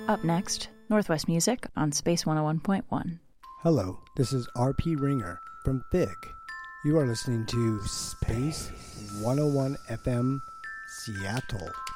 Up next, Northwest Music on Space 101.1. Hello, this is RP Ringer from Big. You are listening to Space 101 FM Seattle.